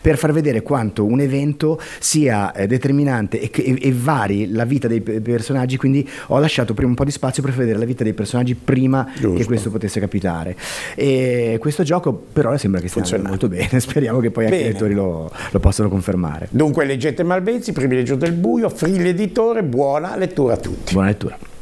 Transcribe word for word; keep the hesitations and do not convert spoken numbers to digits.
per far vedere quanto un evento sia eh, determinante e, e, e vari la vita dei personaggi, quindi ho lasciato prima un po' di spazio per vedere la vita dei personaggi prima Giusto. Che questo potesse capitare. E questo gioco però sembra che stia andando molto bene, speriamo che poi anche bene. I lettori lo, lo possano confermare. Dunque leggete Malvezzi, Privilegio del buio, Friuli Editore, buona lettura a tutti. Buona lettura.